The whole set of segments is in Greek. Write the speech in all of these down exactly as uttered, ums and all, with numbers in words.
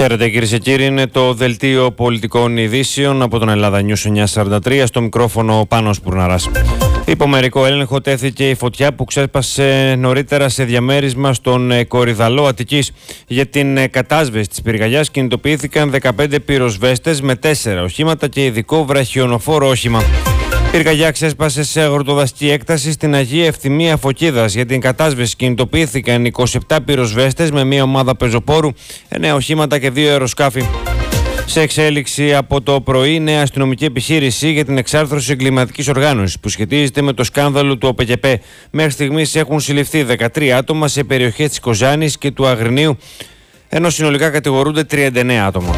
Χαίρετε κυρίες και κύριοι, είναι το δελτίο πολιτικών ειδήσεων από τον Ελλάδα News εννιακόσια σαράντα τρία, στο μικρόφωνο ο Πάνος Πουρναράς. Υπό μερικό έλεγχο τέθηκε η φωτιά που ξέσπασε νωρίτερα σε διαμέρισμα στον Κορυδαλό Αττικής. Για την κατάσβεση της πυρκαγιάς κινητοποιήθηκαν δεκαπέντε πυροσβέστες με τέσσερα οχήματα και ειδικό βραχιονοφόρο όχημα. Η πυρκαγιά ξέσπασε σε αγροτοδασική έκταση στην Αγία Ευθυμία Φωκίδας. Για την κατάσβεση κινητοποιήθηκαν είκοσι επτά πυροσβέστες με μία ομάδα πεζοπόρου, εννέα οχήματα και δύο αεροσκάφη. Σε εξέλιξη από το πρωί, νέα αστυνομική επιχείρηση για την εξάρθρωση εγκληματικής οργάνωσης που σχετίζεται με το σκάνδαλο του ΟΠΕΚΕΠΕ. Μέχρι στιγμής έχουν συλληφθεί δεκατρία άτομα σε περιοχές της Κοζάνης και του Αγρινίου, ενώ συνολικά κατηγορούνται τριάντα εννέα άτομα.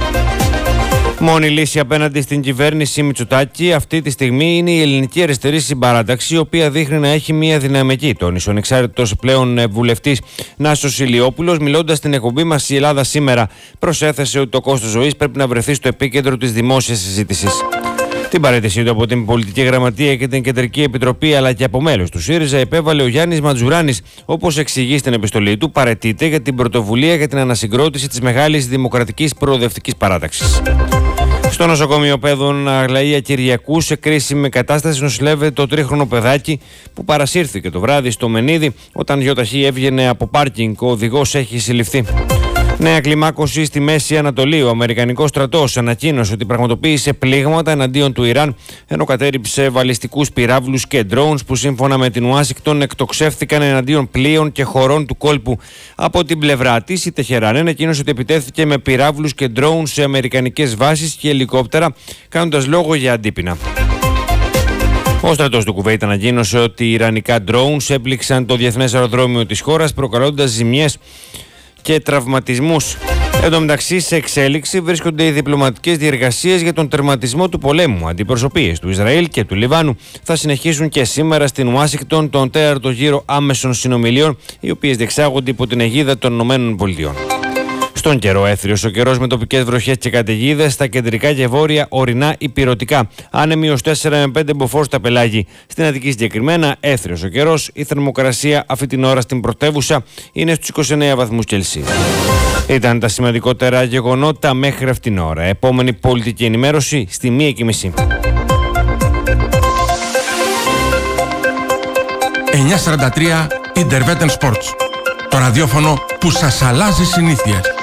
Μόνη λύση απέναντι στην κυβέρνηση Μητσοτάκη αυτή τη στιγμή είναι η Ελληνική Αριστερή Συμπαράταξη, η οποία δείχνει να έχει μια δυναμική. Τόνισε ο ανεξάρτητος πλέον βουλευτής Νάσος Ηλιόπουλος, μιλώντας στην εκπομπή μας «Η Ελλάδα σήμερα». Προσέθεσε ότι το κόστος ζωής πρέπει να βρεθεί στο επίκεντρο της δημόσιας συζήτησης. Την παραίτησή του από την Πολιτική Γραμματεία και την Κεντρική Επιτροπή, αλλά και από μέλος του ΣΥΡΙΖΑ, επέβαλε ο Γιάννης Ματζουράνης. Όπως εξηγεί στην επιστολή του, παραιτείται για την πρωτοβουλία για την ανασυγκρότηση της μεγάλης δημοκρατικής προοδευτικής παράταξης. Στο νοσοκομείο Παιδών Αγλαία Κυριακού, σε κρίσιμη κατάσταση, νοσηλεύεται το τρίχρονο παιδάκι που παρασύρθηκε το βράδυ στο Μενίδη όταν γιοταχή έβγαινε από πάρκινγκ. Ο οδηγός έχει συλληφθεί. Νέα κλιμάκωση στη Μέση Ανατολή. Ο Αμερικανικός στρατός ανακοίνωσε ότι πραγματοποίησε πλήγματα εναντίον του Ιράν, ενώ κατέριψε βαλιστικούς πυράβλους και drones που σύμφωνα με την Ουάσιγκτον εκτοξεύθηκαν εναντίον πλοίων και χωρών του κόλπου. Από την πλευρά της, η Τεχεράν ανακοίνωσε ότι επιτέθηκε με πυράβλους και drones σε αμερικανικές βάσεις και ελικόπτερα, κάνοντας λόγο για αντίπεινα. Ο στρατός του Κουβέιτ ανακοίνωσε ότι οι ιρανικά drones έπληξαν το διεθνές αεροδρόμιο της χώρας, προκαλώντας ζημιές και τραυματισμούς. Εν τω μεταξύ, σε εξέλιξη βρίσκονται οι διπλωματικές διεργασίες για τον τερματισμό του πολέμου. Αντιπροσωπείες του Ισραήλ και του Λιβάνου θα συνεχίσουν και σήμερα στην Ουάσιγκτον τον τέταρτο γύρο άμεσων συνομιλιών, οι οποίες διεξάγονται υπό την αιγίδα των ΗΠΑ. Στον καιρό, έθριος ο καιρός με τοπικές βροχές και καταιγίδες στα κεντρικά και βόρεια ορεινά υπηρωτικά. Άνεμοι ως τέσσερα με πέντε μποφόρ στα πελάγη. Στην Αττική συγκεκριμένα, έθριος ο καιρός. Η θερμοκρασία αυτή την ώρα στην πρωτεύουσα είναι στους είκοσι εννέα βαθμούς Κελσίου. Ήταν τα σημαντικότερα γεγονότα μέχρι αυτήν την ώρα. Επόμενη πολιτική ενημέρωση στη μία και μισή. εννιακόσια σαράντα τρία Interveten Sports. Το ραδιόφωνο που σας αλλάζει συνήθειες.